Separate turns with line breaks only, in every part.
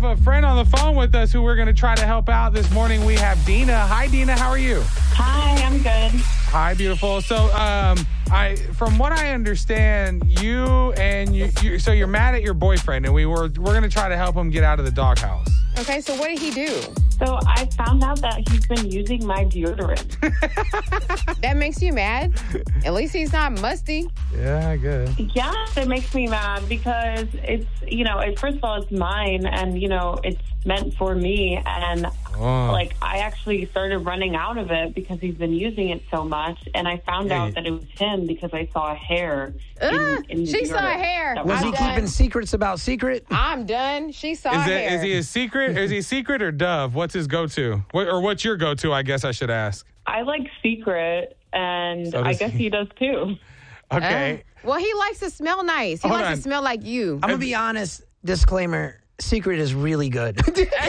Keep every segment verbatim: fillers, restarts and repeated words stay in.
a friend on the phone with us who we're going to try to help out this morning. We have Dina. Hi, Dina. How are you?
Hi, I'm good.
Hi, beautiful. So, um, I, from what I understand, you and you, you, so you're mad at your boyfriend, and we were we're going to try to help him get out of the doghouse.
Okay, so what did he do?
So I found out that he's been using my deodorant.
That makes you mad? At least he's not musty.
Yeah, I guess.
Yeah, it makes me mad because it's, you know, it, first of all, it's mine and, you know, it's meant for me. And,
Oh.
like, I actually started running out of it because he's been using it so much. And I found
Hey.
out that it was him because I saw a hair.
Uh,
in, in the
she saw
deodorant.
hair.
That
Was
I'm
he
done.
keeping secrets about secret?
I'm done. She saw
Is, it,
hair.
is he a secret? Is he a secret or Dove? What's his go-to? What, or what's your go-to, I guess I should ask.
I like secret, and
So
I
does
guess
he.
he does too.
Okay.
Uh, well, he likes to smell nice. He
Hold
likes
on.
to smell like you.
I'm going to be honest. Disclaimer. Secret is really good.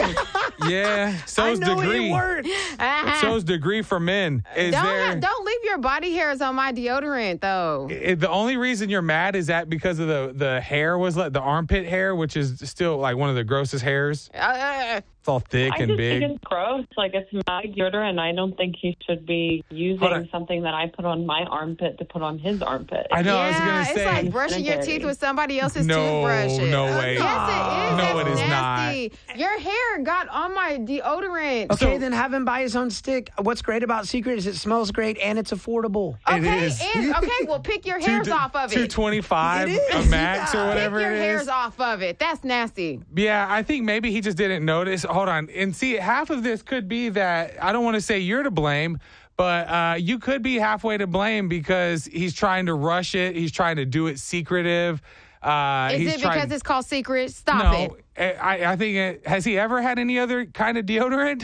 Yeah.
I
So's
know
degree.
it works.
Uh-huh.
So's degree for men. Is
don't
there?
ha- don't leave your body hairs on my deodorant, though.
It- the only reason you're mad is that because of the the hair was like the armpit hair, which is still like one of the grossest hairs.
Uh,
It's all thick
I
and
just
big.
think it's gross. Like, it's my deodorant. I don't think he should be
Hold on.
using something that I put on my armpit to put on his armpit.
I know. I was
yeah,
gonna
it's
say.
like brushing your
Sanitary.
teeth with somebody else's
No,
toothbrush.
no
Uh,
way.
Yes, it is.
No, it
That's
is
nasty. Your hair got on my deodorant.
Okay,
So-
then have him buy his own stick. What's great about Secret is it smells great and it's affordable.
It
Okay,
is.
and okay, well, pick your hairs off of
Two
it.
twenty five
It
a
is,
max
yeah.
or whatever
Pick your
it
hairs
is.
off of it. That's nasty.
Yeah, I think maybe he just didn't notice. Hold on, and see, half of this could be that I don't want to say you're to blame, but uh, you could be halfway to blame because he's trying to rush it. He's trying to do it secretive. Uh,
Is
he's
it
trying,
because it's called secret? Stop
no?
it.
I, I think it, has he ever had any other kind of deodorant?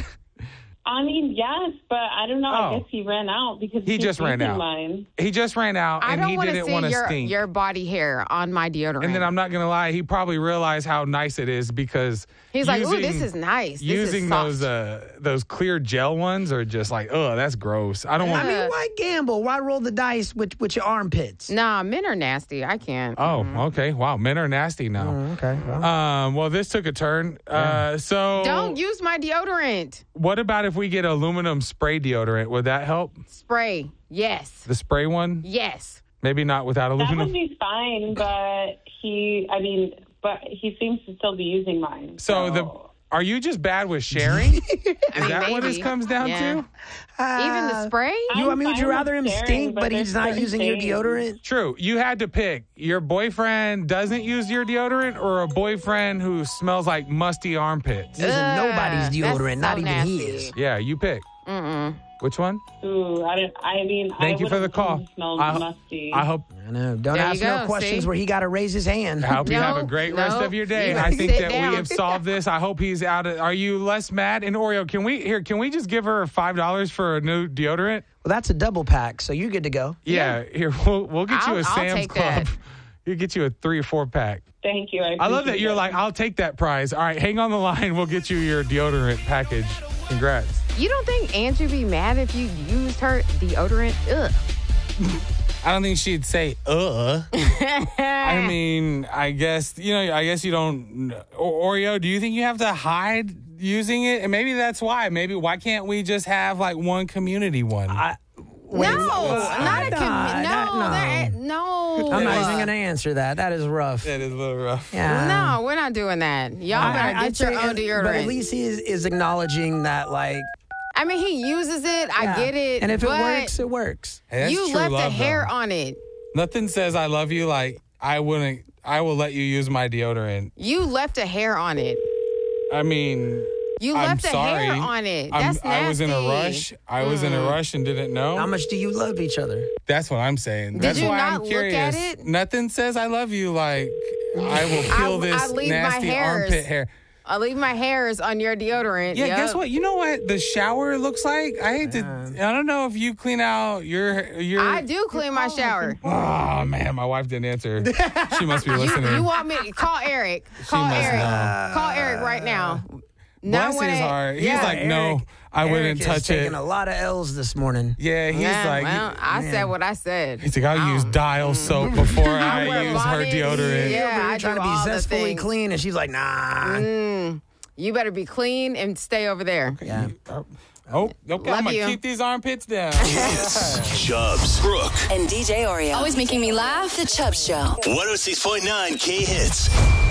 I mean, yes, but I don't know.
Oh.
I guess he ran out because
He
he's
just ran
using
out.
mine.
He just ran out
I
and
don't
he
want to
didn't
see
want to
your,
stink.
your body hair on my deodorant.
And then I'm not gonna lie, he probably realized how nice it is because
He's like, ooh,
using-
this is nice. This
using
is soft.
those uh, those clear gel ones are just like, oh, that's gross. I don't
I
want.
mean,
Uh,
why gamble? Why roll the dice with, with your armpits?
Nah, men are nasty. I can't.
Oh, okay. Wow, men are nasty now.
Oh, okay. Well,
Um, well, this took a turn. Uh, so,
Don't use my deodorant.
what about if we get aluminum spray deodorant? Would that help?
Spray. Yes.
The spray one?
Yes.
Maybe not without
That would
aluminum.
be fine, but he, I mean, but he seems to still be using mine.
So the are you just bad with sharing? Is
I mean,
that what this
maybe.
comes down
Yeah.
to?
Even
uh,
the spray?
You, I
I'm
mean, would you
fine
rather
with
him
sharing,
stink,
but
but he's
there's
not
certain
using your
things-
deodorant?
True. You had to pick. Your boyfriend doesn't use your deodorant or a boyfriend who smells like musty armpits?
Using
Ugh,
nobody's
that's
deodorant,
so
not even
nasty.
his.
Yeah, you pick.
Mm-mm.
Which one?
Ooh, I, don't, I mean,
Thank
I
you for the
wouldn't
call.
think he smells
I,
musty.
I hope
I know. Don't
There you
ask no
go,
questions
see?
where he got to raise his hand.
I hope you
No,
have a great rest
no,
of your day.
you
I think
sit
that
down.
we have solved this. I hope he's out of, are you less mad? And Oreo, can we here can we just give her five dollars for a new deodorant?
Well, that's a double pack, so you're good to go.
Yeah, here we'll we'll get you
I'll-
a
I'll
Sam's
take
Club.
that.
We'll get you a three or four pack.
Thank you. I,
I love that
appreciate
you're
it.
like, I'll take that prize. All right, hang on the line. We'll get you your deodorant package. Congrats.
You don't think Angie would be mad if you used her deodorant? Ugh.
I don't think she'd say uh. I mean, I guess you know. I guess you don't. O- Oreo, do you think you have to hide using it? And maybe that's why. Maybe why can't we just have like one community one?
I,
No, not a
Nah,
com-
that-
no,
no.
that- no.
I'm not even going to answer that. That is rough.
that is a little rough.
Yeah.
No, we're not doing that. Y'all
I-
better
I- I'd
get your
say,
own
uh,
deodorant.
But at least he is, is acknowledging that, like,
I mean, he uses it. I
yeah.
get it.
And if it
but
works, it works.
Hey, that's
you
true
left
love,
a hair
though.
on it.
Nothing says I love you like I wouldn't. I will let you use my deodorant.
You left a hair on it.
I mean,
You
I'm
left a
sorry.
hair on it.
I'm-
That's nasty.
I was in a rush. I was in a
Mm.
rush and didn't know.
How much do you love each other?
That's what I'm saying.
Did
That's
you
why
not
I'm
look
curious.
at it?
Nothing says I love you like I will peel
I-
this
I leave my
nasty
hairs.
armpit hair.
I leave my hairs on your deodorant.
Yeah,
Yep.
guess what? You know what the shower looks like? I hate to. I don't know if you clean out your your.
I do clean my shower.
Oh man, my wife didn't answer. She must be listening.
You want me to call Eric? Call
must
Eric.
know.
Call Eric right now. No
Bless
way.
his heart. He's
Yeah.
like, no,
Eric-
I wouldn't
Eric is
touch it.
taking a lot of L's this morning.
Yeah, he's
Yeah,
like,
well, I said what I said.
he's like, I'll
I
use
don't-
Dial soap before
I
I
wear
use her
bonnets.
deodorant.
Yeah,
Over here
I
trying
do
to be
all the
zestfully
things.
clean, and she's like, nah.
Mm. You better be clean and stay over there.
Yeah.
Oh, okay.
Love
I'm going
you.
to keep these armpits down.
Hits, Chubbs, Brooke,
And D J Oreo.
Always making me laugh.
The Chubb Show.
one oh six point nine K Hits.